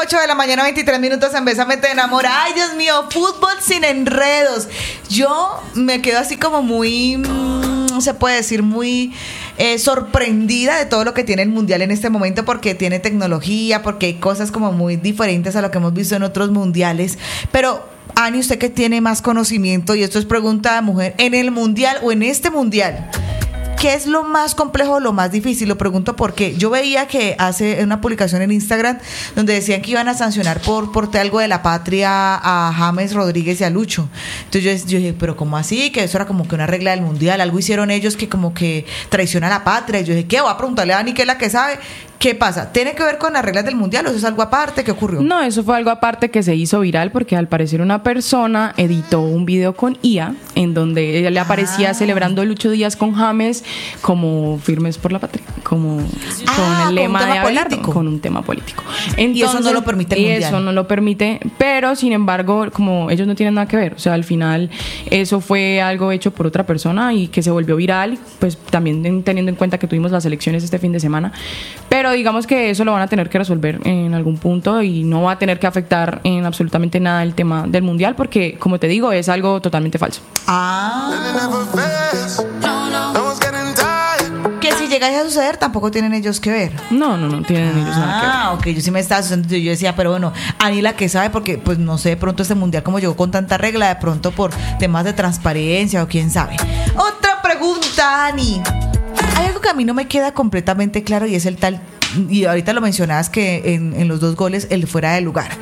8 de la mañana, 23 minutos en Bésame Te Enamora. Ay, Dios mío, fútbol sin enredos. Yo me quedo así como muy, se puede decir, muy sorprendida de todo lo que tiene el Mundial en este momento, porque tiene tecnología, porque hay cosas como muy diferentes a lo que hemos visto en otros mundiales. Pero, Ani, usted que tiene más conocimiento, y esto es pregunta de mujer, en el Mundial o en este Mundial, ¿qué es lo más complejo o lo más difícil? Lo pregunto porque yo veía que hace una publicación en Instagram donde decían que iban a sancionar por algo de la patria a James Rodríguez y a Lucho. Entonces yo dije, ¿pero cómo así? Que eso era como que una regla del Mundial. Algo hicieron ellos que como que traiciona a la patria. Y yo dije, ¿qué? Voy a preguntarle a Dani, que es la que sabe. ¿Qué pasa? ¿Tiene que ver con las reglas del Mundial o eso es algo aparte? ¿Qué ocurrió? No, eso fue algo aparte que se hizo viral porque al parecer una persona editó un video con IA en donde ella le aparecía celebrando Lucho Díaz con James como firmes por la patria, como con el lema de Abelardo, con un tema político. Entonces, y eso no lo permite el Mundial. Eso no lo permite, pero sin embargo, como ellos no tienen nada que ver, o sea, al final eso fue algo hecho por otra persona y que se volvió viral, pues también teniendo en cuenta que tuvimos las elecciones este fin de semana, pero digamos que eso lo van a tener que resolver en algún punto y no va a tener que afectar en absolutamente nada el tema del Mundial porque, como te digo, es algo totalmente falso. Que si llegase a suceder tampoco tienen ellos que ver. No tienen ellos nada que ver. Ok, yo sí me estaba asustando. Yo decía, pero bueno, Ani la que sabe, porque pues no sé, de pronto este Mundial como llegó con tanta regla, de pronto por temas de transparencia o quién sabe. Otra pregunta, Ani. Hay algo que a mí no me queda completamente claro y es el tal, y ahorita lo mencionabas, que en los 2 goles el fuera de lugar.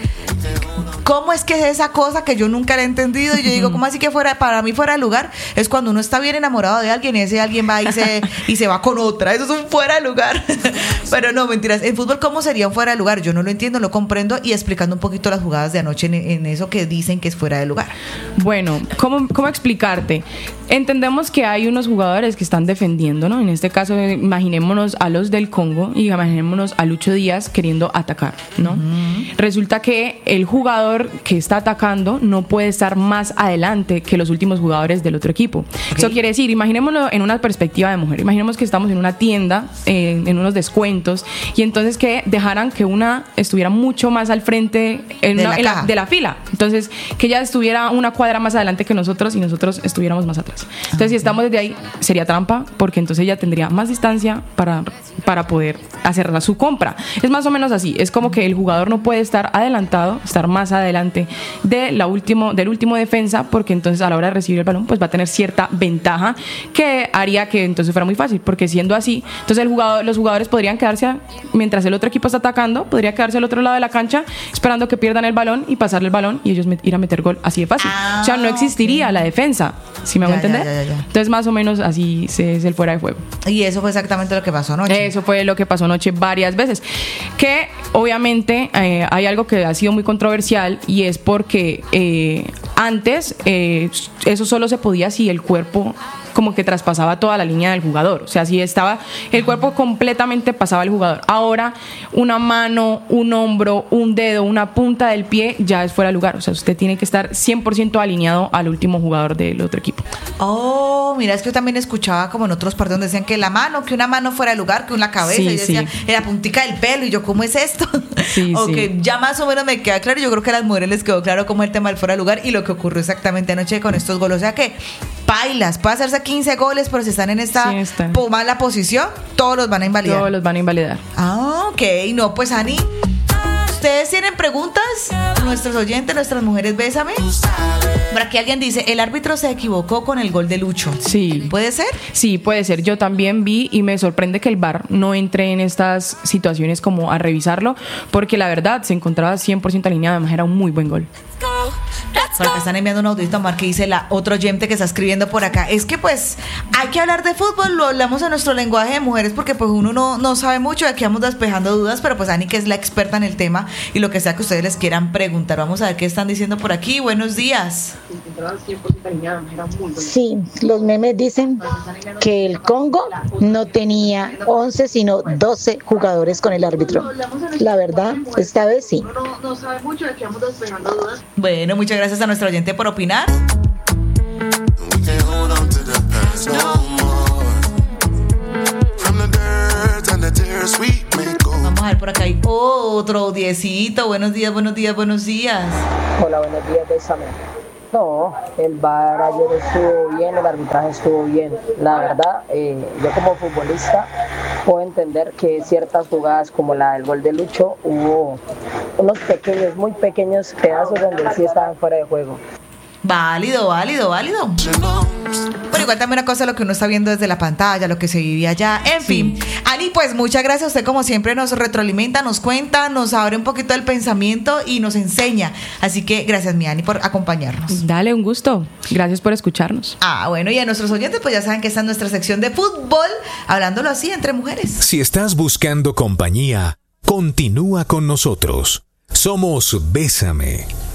¿Cómo es que es esa cosa que yo nunca la he entendido? Y yo digo, ¿cómo así que para mí fuera de lugar? Es cuando uno está bien enamorado de alguien y ese alguien va y se va con otra. Eso es un fuera de lugar. Pero no, mentiras. En fútbol, ¿cómo sería un fuera de lugar? Yo no lo entiendo, lo comprendo, y explicando un poquito las jugadas de anoche en eso que dicen que es fuera de lugar. Bueno, ¿cómo explicarte? Entendemos que hay unos jugadores que están defendiendo, ¿no? En este caso, imaginémonos a los del Congo y imaginémonos a Lucho Díaz queriendo atacar, ¿no? Resulta que el jugador que está atacando no puede estar más adelante que los últimos jugadores del otro equipo. Eso quiere decir, imaginémoslo en una perspectiva de mujer. Imaginemos que estamos en una tienda, en unos descuentos, y entonces que dejaran que una estuviera mucho más al frente de la fila. Entonces, que ella estuviera una cuadra más adelante que nosotros y nosotros estuviéramos más atrás. Entonces, si estamos desde ahí, sería trampa, porque entonces ella tendría más distancia para poder hacer su compra. Es más o menos así. Es como que el jugador no puede estar adelantado, estar más adelante del último defensa, porque entonces a la hora de recibir el balón pues va a tener cierta ventaja que haría que entonces fuera muy fácil, porque siendo así, entonces los jugadores podrían quedarse, mientras el otro equipo está atacando, podría quedarse al otro lado de la cancha esperando que pierdan el balón y pasarle el balón y ellos ir a meter gol así de fácil. O sea, no existiría la defensa, ¿sí me hago entender? Ya. Entonces más o menos así es el fuera de juego. Y eso fue exactamente lo que pasó anoche. Eso fue lo que pasó anoche varias veces, que obviamente hay algo que ha sido muy controversial, y es porque antes eso solo se podía si el cuerpo como que traspasaba toda la línea del jugador, o sea, si estaba el cuerpo completamente pasaba el jugador. Ahora una mano, un hombro, un dedo, una punta del pie ya es fuera de lugar, o sea, usted tiene que estar 100% alineado al último jugador del otro equipo. Oh, mira, es que yo también escuchaba como en otros partidos donde decían que una mano fuera de lugar, que una cabeza, y decía, la puntica del pelo, y yo, ¿cómo es esto? Ya más o menos me queda claro. Yo creo que a las mujeres les quedó claro cómo es el tema del fuera de lugar y lo que ocurrió exactamente anoche con estos goles. O sea que pailas, puede hacerse 15 goles, pero si están en esta mala posición, todos los van a invalidar. Todos los van a invalidar. Ok, no, pues Ani, ¿ustedes tienen preguntas? Nuestros oyentes, nuestras mujeres, bésame. Por aquí alguien dice, el árbitro se equivocó con el gol de Lucho. Sí. ¿Puede ser? Sí, puede ser. Yo también vi y me sorprende que el VAR no entre en estas situaciones como a revisarlo, porque la verdad se encontraba 100% alineado, además era un muy buen gol. Porque están enviando un audito a Mar que dice la otro oyente que está escribiendo por acá. Es que pues hay que hablar de fútbol, lo hablamos en nuestro lenguaje de mujeres, porque pues uno no sabe mucho, aquí vamos despejando dudas, pero pues Ani, que es la experta en el tema, y lo que sea que ustedes les quieran preguntar. Vamos a ver qué están diciendo por aquí. Buenos días. Sí, los memes dicen que el Congo no tenía 11 sino 12 jugadores con el árbitro. La verdad, esta vez sí. No sabe mucho, aquí vamos despejando dudas. Bueno, muchas gracias a nuestro oyente por opinar. Vamos a ver por acá hay otro diecito. Buenos días, buenos días, buenos días. Hola, buenos días, bésame. No, el VAR ayer estuvo bien, el arbitraje estuvo bien. La verdad, yo como futbolista puedo entender que ciertas jugadas como la del gol de Lucho hubo unos pequeños, muy pequeños pedazos donde sí estaban fuera de juego. Válido. Pero igual también una cosa lo que uno está viendo desde la pantalla, lo que se vivía allá. En fin, Ani, pues muchas gracias. Usted como siempre nos retroalimenta, nos cuenta, nos abre un poquito el pensamiento y nos enseña. Así que gracias, mi Ani, por acompañarnos. Dale, un gusto. Gracias por escucharnos. Bueno, y a nuestros oyentes pues ya saben que está en nuestra sección de fútbol, hablándolo así entre mujeres. Si estás buscando compañía, continúa con nosotros. Somos Bésame.